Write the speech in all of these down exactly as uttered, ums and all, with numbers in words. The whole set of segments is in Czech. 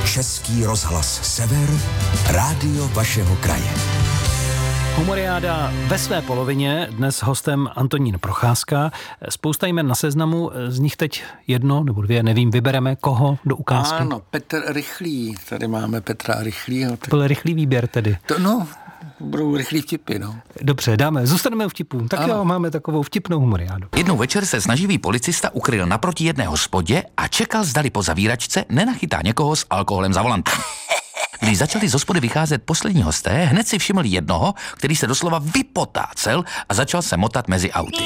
Český rozhlas Sever, rádio vašeho kraje. Humoriáda ve své polovině, dnes hostem Antonín Procházka. Spousta jmen na seznamu, z nich teď jedno nebo dvě, nevím, vybereme koho do ukázky. Ano, Petr Rychlý, tady máme Petra Rychlýho. Tak... To byl rychlý výběr tedy. To no, budou rychlý vtipy, no. Dobře, dáme, zůstaneme u vtipů. Tak ano. Jo, máme takovou vtipnou humoriádu. Jednou večer se snaživý policista ukryl naproti jedné hospodě a čekal, zdali po zavíračce nenachytá někoho s alkoholem za volantem. Když začali z hospody vycházet poslední hosté, hned si všiml jednoho, který se doslova vypotácel a začal se motat mezi auty.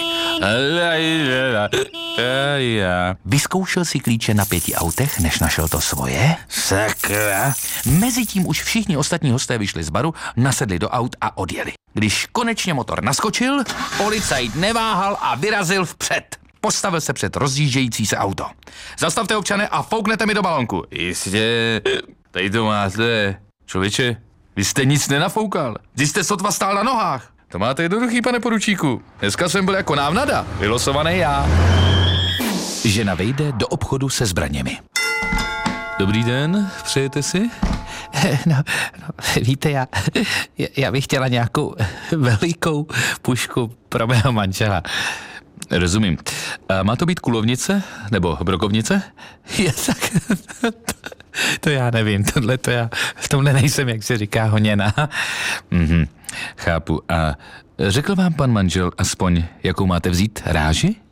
Vyzkoušel si klíče na pěti autech, než našel to svoje. Sakra. Mezitím už všichni ostatní hosté vyšli z baru, nasedli do aut a odjeli. Když konečně motor naskočil, policajt neváhal a vyrazil vpřed. Postavil se před rozjíždějící se auto. Zastavte, občane, a fouknete mi do balonku. Jistě... Tady to máte. Člověče, vy jste nic nenafoukal. Vy jste sotva stál na nohách. To máte jednoduchý, pane poručíku. Dneska jsem byl jako návnada. Vylosovaný já. Žena vejde do obchodu se zbraněmi. Dobrý den, přejete si? No, no víte, já, já bych chtěla nějakou velikou pušku pro mého manžela. Rozumím. A má to být kulovnice? Nebo brokovnice? Já tak... To já nevím, tohle to já v tomhle nejsem, jak se říká, honěná. Mhm, chápu. A řekl vám pan manžel aspoň, jakou máte vzít ráži?